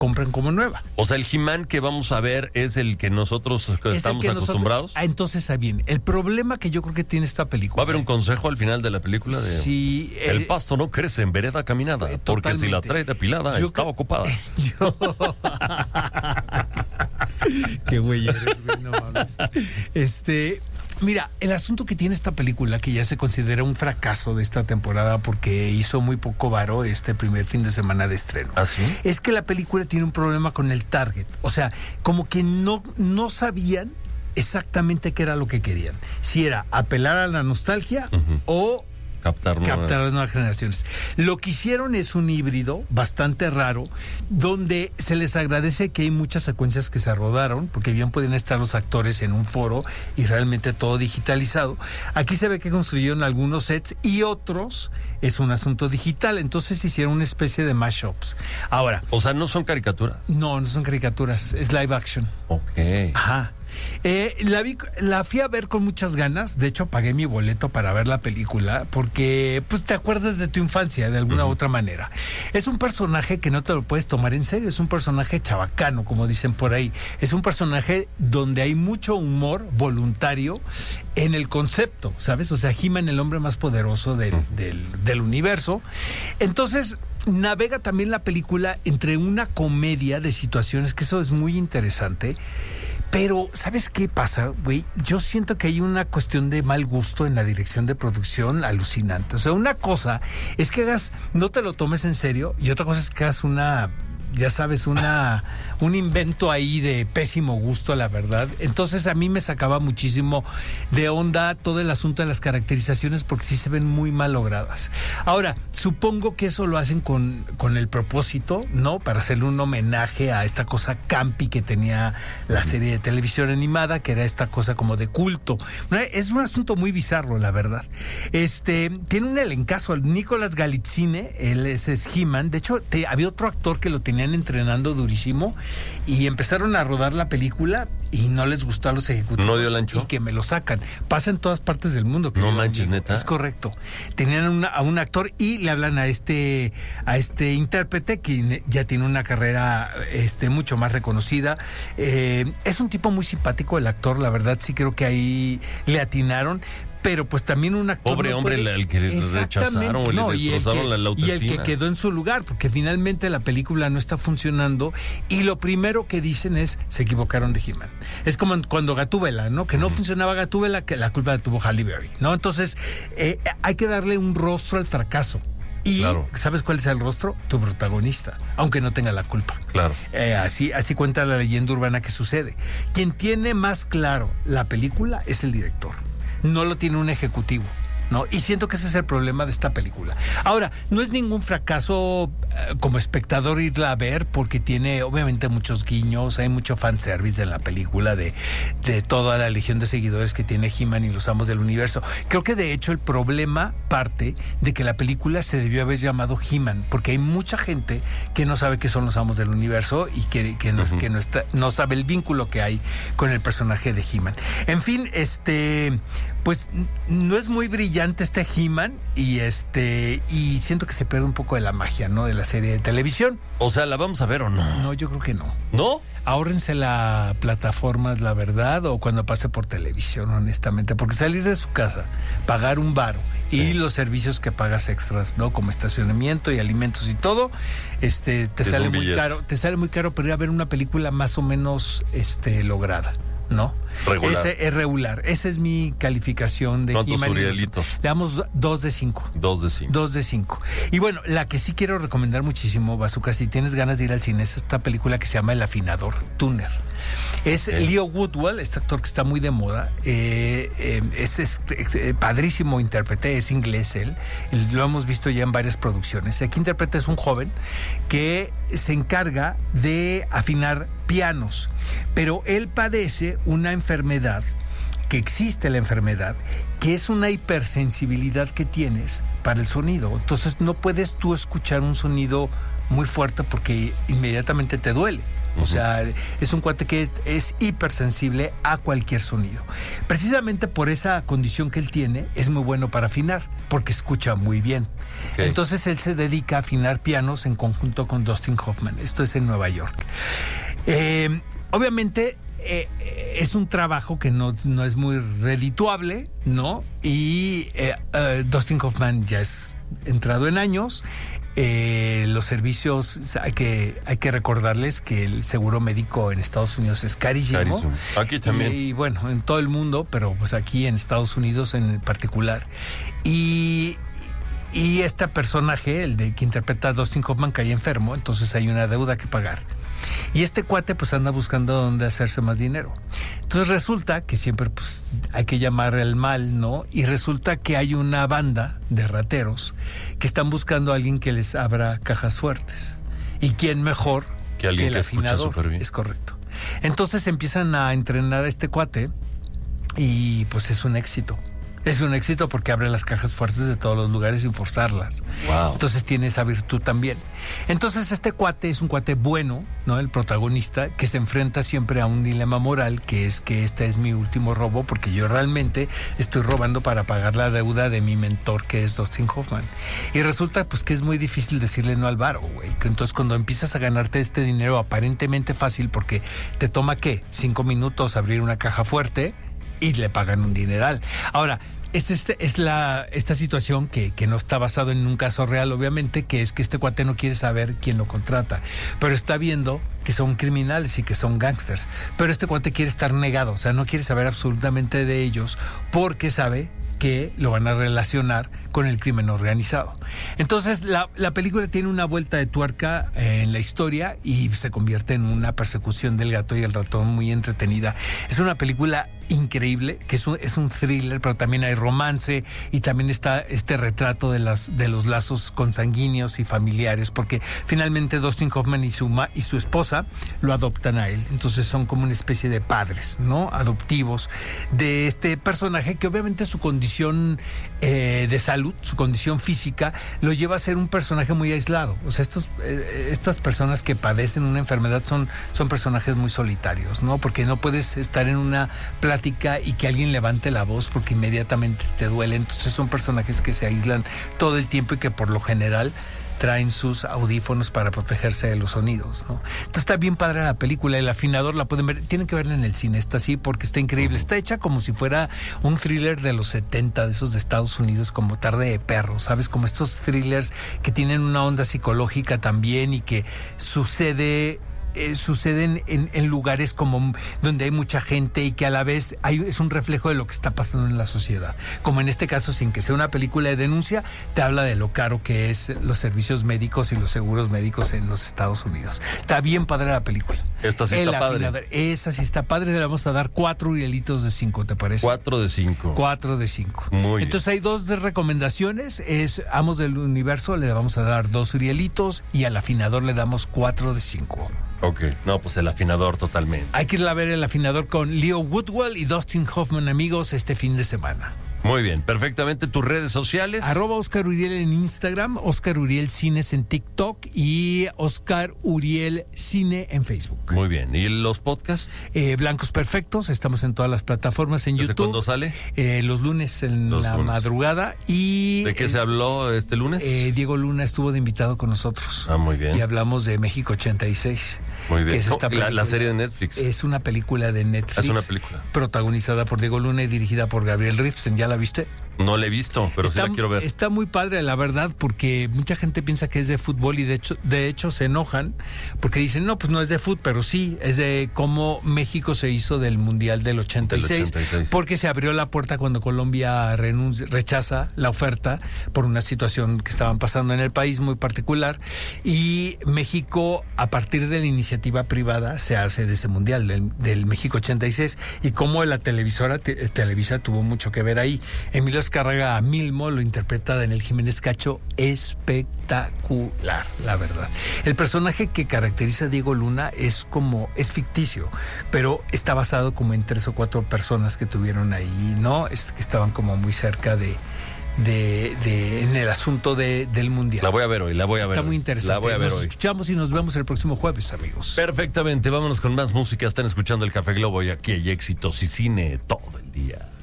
compran como nueva. O sea, el He-Man que vamos a ver es el que nosotros estamos acostumbrados. Entonces, ahí bien. El problema que yo creo que tiene esta película. ¿Va a haber un consejo al final de la película? Sí. El pasto no crece en vereda caminada, porque si la trae depilada está ocupada. Qué güey eres, güey, no mames. Mira, el asunto que tiene esta película, que ya se considera un fracaso de esta temporada porque hizo muy poco varo este primer fin de semana de estreno, ¿Ah, sí? es que la película tiene un problema con el target. O sea, como que no sabían exactamente qué era lo que querían. Si era apelar a la nostalgia o captar las nuevas generaciones. Lo que hicieron es un híbrido bastante raro, donde se les agradece que hay muchas secuencias que se rodaron, porque bien pueden estar los actores en un foro y realmente todo digitalizado. Aquí se ve que construyeron algunos sets y otros es un asunto digital, entonces hicieron una especie de mashups. Ahora, o sea, ¿no son caricaturas? No son caricaturas, es live action. Ok. Ajá. La fui a ver con muchas ganas. De hecho, pagué mi boleto para ver la película porque pues te acuerdas de tu infancia de alguna u otra manera. Es un personaje que no te lo puedes tomar en serio. Es un personaje chabacano, como dicen por ahí. Es un personaje donde hay mucho humor voluntario en el concepto, ¿sabes? O sea, He-Man, el hombre más poderoso del universo. Entonces navega también la película entre una comedia de situaciones, que eso es muy interesante. Pero, ¿sabes qué pasa, güey? Yo siento que hay una cuestión de mal gusto en la dirección de producción alucinante. O sea, una cosa es que no te lo tomes en serio, y otra cosa es que hagas ya sabes, un invento ahí de pésimo gusto, la verdad. Entonces a mí me sacaba muchísimo de onda todo el asunto de las caracterizaciones, porque sí se ven muy mal logradas. Ahora, supongo que eso lo hacen con el propósito, ¿no? Para hacerle un homenaje a esta cosa campi que tenía la serie de televisión animada, que era esta cosa como de culto. Es un asunto muy bizarro, la verdad. Tiene un elencazo, Nicolas Galitzine, él es He-Man. De hecho, había otro actor que lo tenía entrenando durísimo y empezaron a rodar la película y no les gustó a los ejecutivos. ¿No dio el ancho? Y que me lo sacan. Pasa en todas partes del mundo. No manches, neta. Es correcto. Tenían a un actor y le hablan a este intérprete que ya tiene una carrera mucho más reconocida. Es un tipo muy simpático el actor, la verdad sí creo que ahí le atinaron. Pero pues también un actor... Pobre hombre, el que rechazaron o le destrozaron la autoestima. Y el que quedó en su lugar, porque finalmente la película no está funcionando y lo primero que dicen es, se equivocaron de He-Man. Es como cuando Gatúbela, ¿no? Que no funcionaba Gatúbela, que la culpa la tuvo Halle Berry, ¿no? Entonces, hay que darle un rostro al fracaso. Y claro, ¿sabes cuál es el rostro? Tu protagonista, aunque no tenga la culpa. Claro. Así cuenta la leyenda urbana que sucede. Quien tiene más claro la película es el director. No lo tiene un ejecutivo, ¿no? Y siento que ese es el problema de esta película. Ahora, no es ningún fracaso como espectador irla a ver, porque tiene obviamente muchos guiños, hay mucho fanservice en la película de toda la legión de seguidores que tiene He-Man y los amos del universo. Creo que de hecho el problema parte de que la película se debió haber llamado He-Man, porque hay mucha gente que no sabe qué son los amos del universo y que no sabe el vínculo que hay con el personaje de He-Man. En fin, pues no es muy brillante este He-Man y siento que se pierde un poco de la magia, ¿no? De la serie de televisión. O sea, ¿la vamos a ver o no? No, yo creo que no. ¿No? Ahórrense la plataforma, la verdad, o cuando pase por televisión, honestamente, porque salir de su casa, pagar un varo y los servicios que pagas extras, ¿no? Como estacionamiento y alimentos y todo, te sale muy caro. Te sale muy caro, pero ir a ver una película más o menos lograda, ¿no? Regular. Es regular. Esa es mi calificación de ¿Cuántos He-Man? Urielitos? Le damos 2 de 5. 2 de 5. 2 de 5. Y bueno, la que sí quiero recomendar muchísimo, Bazooka, si tienes ganas de ir al cine, es esta película que se llama El Afinador, Tuner. Es Leo Woodwell, este actor que está muy de moda. Es padrísimo intérprete, es inglés él. Lo hemos visto ya en varias producciones. Aquí interpreta es un joven que se encarga de afinar pianos, pero él padece una enfermedad, que existe la enfermedad, que es una hipersensibilidad que tienes para el sonido. Entonces no puedes tú escuchar un sonido muy fuerte porque inmediatamente te duele, O sea, es un cuate que es hipersensible a cualquier sonido. Precisamente por esa condición que él tiene, es muy bueno para afinar, porque escucha muy bien. Okay. Entonces él se dedica a afinar pianos en conjunto con Dustin Hoffman. Esto es en Nueva York. Obviamente es un trabajo que no es muy redituable, ¿no? Y Dustin Hoffman ya es entrado en años. Los servicios, hay que recordarles que el seguro médico en Estados Unidos es carísimo. Aquí también. Y bueno, en todo el mundo, pero pues aquí en Estados Unidos en particular. Y este personaje, el de que interpreta a Dustin Hoffman, cae enfermo, entonces hay una deuda que pagar. Y este cuate pues anda buscando dónde hacerse más dinero. Entonces resulta que siempre pues hay que llamar al mal, ¿no? Y resulta que hay una banda de rateros que están buscando a alguien que les abra cajas fuertes. ¿Y quién mejor que alguien que escucha súper bien? Es correcto. Entonces empiezan a entrenar a este cuate y pues es un éxito. Es un éxito porque abre las cajas fuertes de todos los lugares sin forzarlas. Wow. Entonces tiene esa virtud también. Entonces este cuate es un cuate bueno, ¿no? El protagonista, que se enfrenta siempre a un dilema moral, que es que este es mi último robo, porque yo realmente estoy robando para pagar la deuda de mi mentor, que es Dustin Hoffman. Y resulta pues que es muy difícil decirle no al varo, güey. Entonces cuando empiezas a ganarte este dinero aparentemente fácil, porque te toma, ¿qué? 5 minutos abrir una caja fuerte y le pagan un dineral. Ahora, esta situación que no está basado en un caso real, obviamente, que es que este cuate no quiere saber quién lo contrata, pero está viendo que son criminales y que son gángsters. Pero este cuate quiere estar negado, o sea, no quiere saber absolutamente de ellos porque sabe que lo van a relacionar con el crimen organizado. Entonces la película tiene una vuelta de tuerca en la historia y se convierte en una persecución del gato y el ratón muy entretenida. Es una película increíble, que es un thriller, pero también hay romance y también está este retrato de los lazos consanguíneos y familiares, porque finalmente Dustin Hoffman y su esposa lo adoptan a él. Entonces son como una especie de padres, ¿no? Adoptivos de este personaje que obviamente su condición de salud, su condición física, lo lleva a ser un personaje muy aislado. O sea, estas personas que padecen una enfermedad son personajes muy solitarios, ¿no? Porque no puedes estar en una plática y que alguien levante la voz porque inmediatamente te duele. Entonces son personajes que se aíslan todo el tiempo y que por lo general traen sus audífonos para protegerse de los sonidos, ¿no? Entonces está bien padre la película. El afinador la pueden ver, tienen que verla en el cine, está así porque está increíble. Está hecha como si fuera un thriller de los 70, de esos de Estados Unidos, como Tarde de Perros, ¿sabes? Como estos thrillers que tienen una onda psicológica también y que suceden en lugares como donde hay mucha gente y que a la vez es un reflejo de lo que está pasando en la sociedad. Como en este caso, sin que sea una película de denuncia, te habla de lo caro que es los servicios médicos y los seguros médicos en los Estados Unidos. Está bien padre la película. Esta sí está padre. Esa sí está padre. Le vamos a dar 4 Urielitos de 5, ¿te parece? 4 de 5. 4 de 5. Muy bien. Entonces hay 2 de recomendaciones. Es Amos del Universo, le vamos a dar 2 Urielitos y al afinador le damos 4 de 5. Ok, no, pues el afinador totalmente. Hay que ir a ver el afinador con Leo Woodwell y Dustin Hoffman, amigos, este fin de semana. Muy bien, perfectamente. ¿Tus redes sociales? @Oscar Uriel en Instagram, Oscar Uriel Cines en TikTok y Oscar Uriel Cine en Facebook. Muy bien. ¿Y los podcasts? Blancos Perfectos, estamos en todas las plataformas, en YouTube. ¿Cuándo sale? Los lunes en la madrugada. Y ¿de qué se habló este lunes? Diego Luna estuvo de invitado con nosotros. Ah, muy bien. Y hablamos de México 86. Muy bien. Que es la serie de Netflix. Es una película de Netflix. Es una película. Protagonizada por Diego Luna y dirigida por Gabriel Rifsen. ¿Ya la viste? No la he visto, pero sí la quiero ver. Está muy padre, la verdad, porque mucha gente piensa que es de fútbol y de hecho se enojan porque dicen, no, pues no es de fútbol, pero sí, es de cómo México se hizo del Mundial del 86, porque se abrió la puerta cuando Colombia rechaza la oferta por una situación que estaban pasando en el país muy particular, y México, a partir de la iniciativa privada, se hace de ese Mundial del México 86, y cómo la televisora Televisa tuvo mucho que ver ahí. Emilio Azcárraga Milmo lo interpreta en el Jiménez Cacho espectacular, la verdad. El personaje que caracteriza a Diego Luna es ficticio, pero está basado como en 3 o 4 personas que tuvieron ahí, ¿no? Que estaban como muy cerca de en el asunto del Mundial. La voy a ver hoy, Está muy interesante. La voy a ver Nos escuchamos y nos vemos el próximo jueves, amigos. Perfectamente, vámonos con más música. Están escuchando el Café Globo y aquí hay éxitos y cine todo el día.